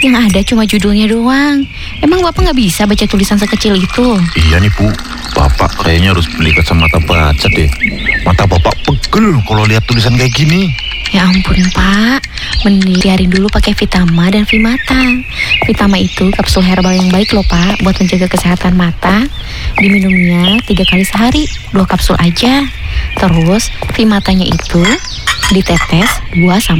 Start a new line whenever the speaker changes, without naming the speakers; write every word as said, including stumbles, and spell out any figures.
yang ada cuma judulnya doang. Emang Bapak nggak bisa baca tulisan sekecil itu?
Iya nih Bu, Bapak kayaknya harus beli kacamata baca deh. Mata Bapak pegel kalau lihat tulisan kayak gini.
Ya ampun Pak, mending biarin dulu pakai Vitama dan Vimata. Vitama itu kapsul herbal yang baik loh Pak, buat menjaga kesehatan mata. Diminumnya tiga kali sehari, dua kapsul aja. Terus Vimatanya itu ditetes dua sampai